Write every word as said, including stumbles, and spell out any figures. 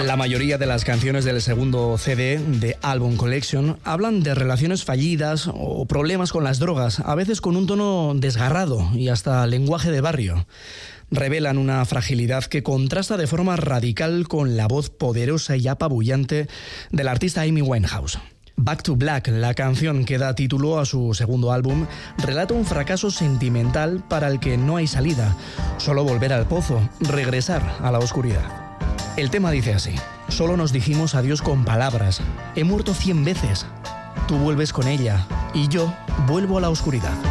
La mayoría de las canciones del segundo C D de Album Collection hablan de relaciones fallidas o problemas con las drogas, a veces con un tono desgarrado y hasta lenguaje de barrio. Revelan una fragilidad que contrasta de forma radical con la voz poderosa y apabullante de la artista Amy Winehouse. Back to Black, la canción que da título a su segundo álbum, relata un fracaso sentimental para el que no hay salida, solo volver al pozo, regresar a la oscuridad. El tema dice así: solo nos dijimos adiós con palabras, he muerto cien veces, tú vuelves con ella y yo vuelvo a la oscuridad.